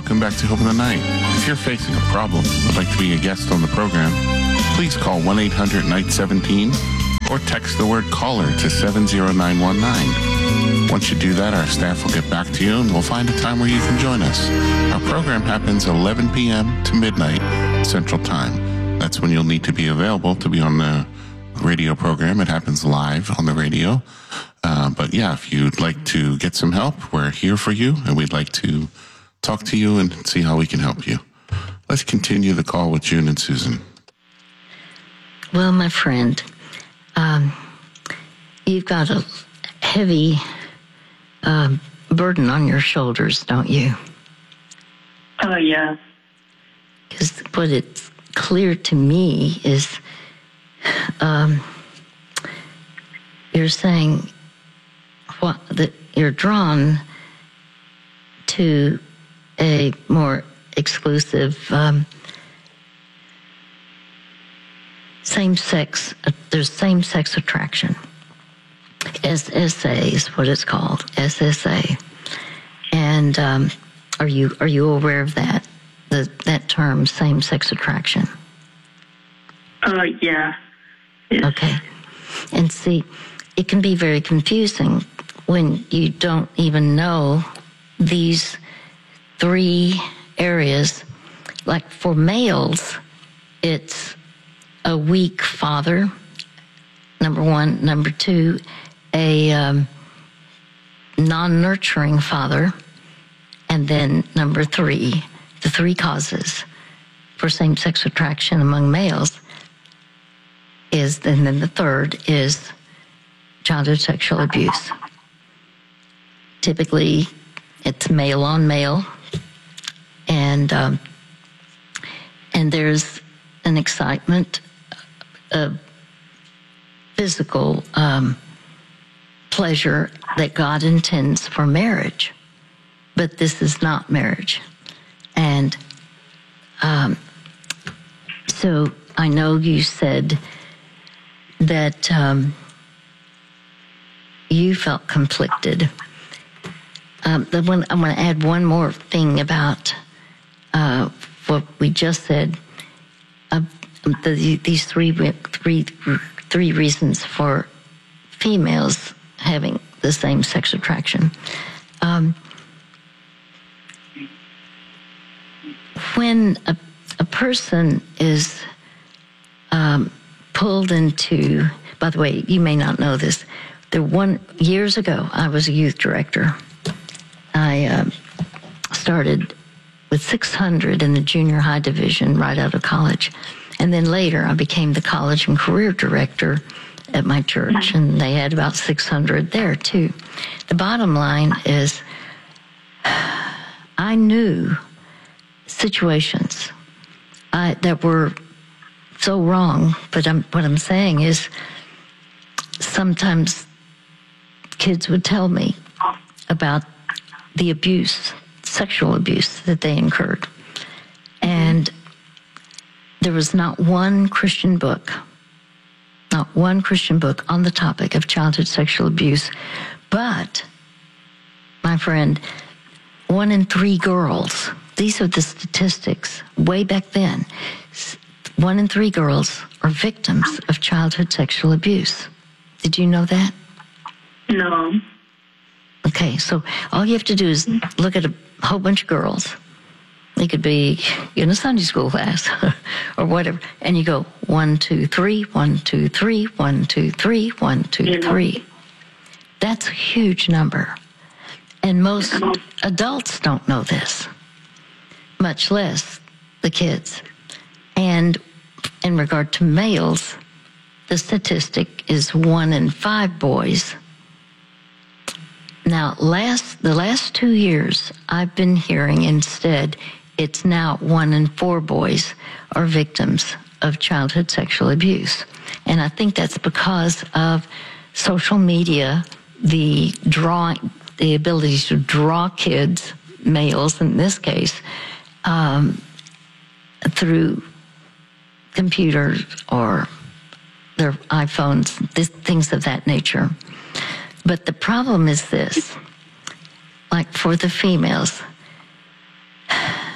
welcome back to Hope in the Night. If you're facing a problem and would like to be a guest on the program, please call 1-800-NIGHT-17 or text the word caller to 70919. Once you do that, our staff will get back to you and we'll find a time where you can join us. Our program happens 11 p.m. to midnight Central Time. That's when you'll need to be available to be on the radio program. It happens live on the radio. But yeah, if you'd like to get some help, we're here for you, and we'd like to talk to you and see how we can help you. Let's continue the call with June and Susan. Well, my friend, you've got a heavy burden on your shoulders, don't you? Oh, yeah. Because what it's clear to me is you're saying that you're drawn to a more exclusive same-sex, there's same-sex attraction. SSA is what it's called, SSA. And are you aware of that, that term, same-sex attraction? Yeah. Yes. Okay. And see, it can be very confusing when you don't even know these three areas. Like for males, it's a weak father, number one. Number two, a non-nurturing father. And then number three, the three causes for same-sex attraction among males is, and then the third is childhood sexual abuse. Typically, it's male on male, and there's an excitement of physical pleasure that God intends for marriage, but this is not marriage. And so I know you said that you felt conflicted. I'm going to add one more thing about what we just said. These three reasons for females having the same sex attraction. When a person is pulled into, by the way, you may not know this, years ago, I was a youth director. I started with 600 in the junior high division right out of college. And then later I became the college and career director at my church, and they had about 600 there too. The bottom line is I knew situations that were so wrong, but what I'm saying is sometimes kids would tell me about the abuse, sexual abuse that they incurred. And there was not one Christian book on the topic of childhood sexual abuse. But, my friend, 1 in 3 girls, these are the statistics way back then, 1 in 3 girls are victims of childhood sexual abuse. Did you know that? No. Okay, so all you have to do is look at a whole bunch of girls. They could be in a Sunday school class or whatever, and you go 1, 2, 3, 1, 2, 3, 1, 2, 3, 1, 2, 3. That's a huge number. And most adults don't know this, much less the kids. And in regard to males, the statistic is 1 in 5 boys. Now, the last 2 years, I've been hearing instead it's now 1 in 4 boys are victims of childhood sexual abuse. And I think that's because of social media, the ability to draw kids, males in this case, through computers or their iPhones, things of that nature. But the problem is this, like for the females,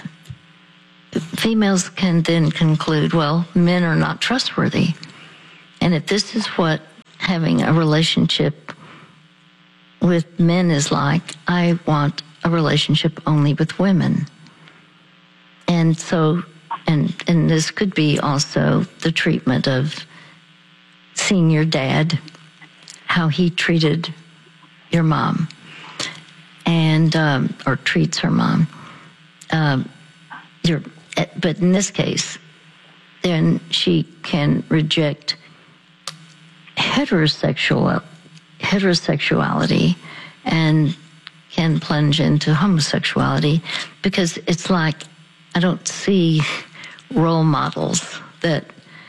females can then conclude, well, men are not trustworthy. And if this is what having a relationship with men is like, I want a relationship only with women. And so, and this could be also the treatment of seeing your dad, how he treated your mom, and or treats her mom. But in this case, then she can reject heterosexuality and can plunge into homosexuality, because it's like, I don't see role models that,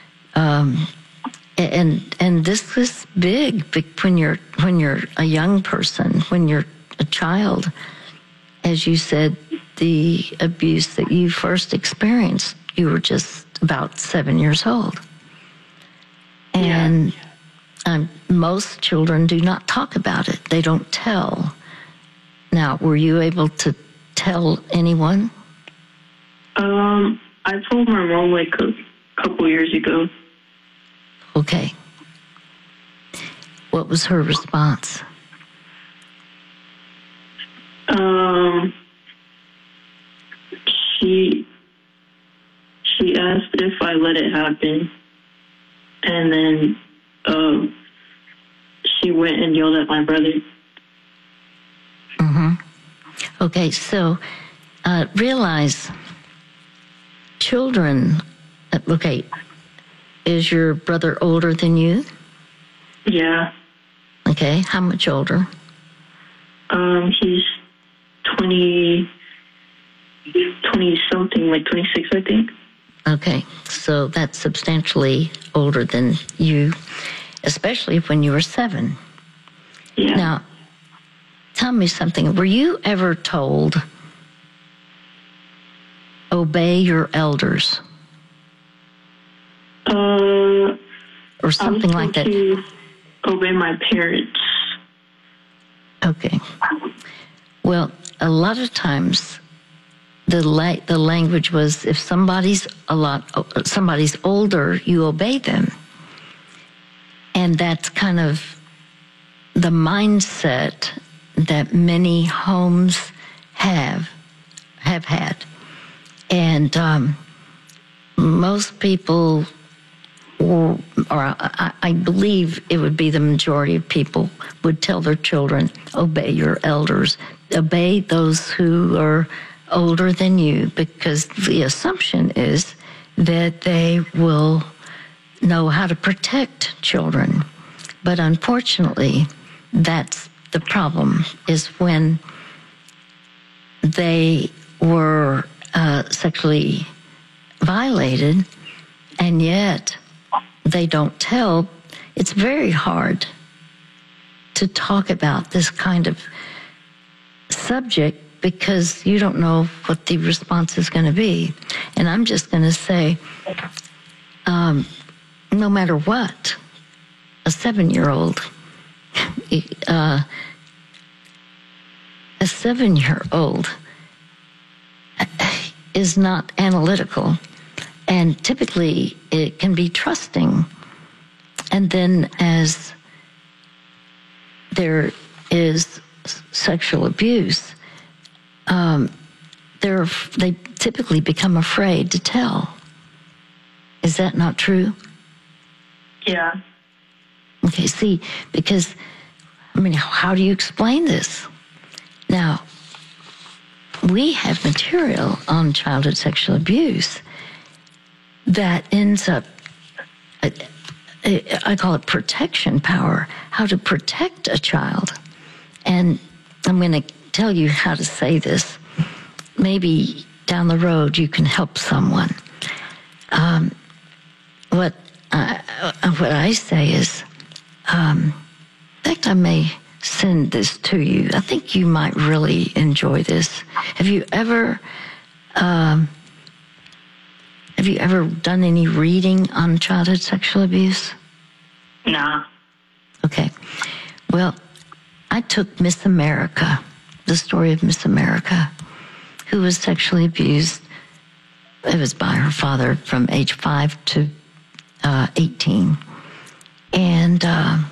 and this is big when you're a young person, when you're a child. As you said, the abuse that you first experienced, you were just about 7 years old. And most children do not talk about it. They don't tell. Now, were you able to tell anyone? I told my mom like a couple years ago. Okay. What was her response? She asked if I let it happen, and then she went and yelled at my brother. Mm-hmm. Okay, so realize children. Okay, is your brother older than you? Yeah. Okay, how much older? He's 20 something, like 26, I think. Okay, so that's substantially older than you, especially when you were 7. Yeah. Now, tell me something. Were you ever told, obey your elders? Or something like that? To obey my parents. Okay. Well, a lot of times the language was, if somebody's older, you obey them. And that's kind of the mindset that many homes have had. And most people, or I believe it would be the majority of people, would tell their children, obey your elders, obey those who are older than you, because the assumption is that they will know how to protect children. But unfortunately, that's the problem, is when they were sexually violated, and yet they don't tell. It's very hard to talk about this kind of subject because you don't know what the response is going to be. And I'm just going to say, no matter what, a 7-year-old, a 7-year-old is not analytical, and typically it can be trusting. And then as there is sexual abuse, they typically become afraid to tell. Is that not true? Yeah. Okay, see, because, I mean, how do you explain this? Now, we have material on childhood sexual abuse that ends up, I call it protection power, how to protect a child. And I'm going to tell you how to say this. Maybe down the road you can help someone. What I say is, in fact, I may send this to you. I think you might really enjoy this. Have you ever done any reading on childhood sexual abuse? Nah. Okay. Well, I took Miss America, the story of Miss America, who was sexually abused It was by her father from age 5 to 18. And